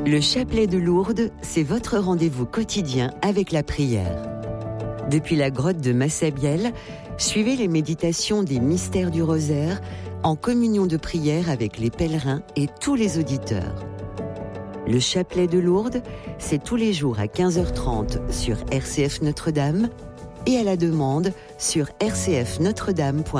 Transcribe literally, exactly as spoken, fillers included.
Le chapelet de Lourdes, c'est votre rendez-vous quotidien avec la prière. Depuis la grotte de Massabielle, suivez les méditations des mystères du rosaire en communion de prière avec les pèlerins et tous les auditeurs. Le chapelet de Lourdes, c'est tous les jours à quinze heures trente sur R C F Notre-Dame et à la demande sur r c f notre dame point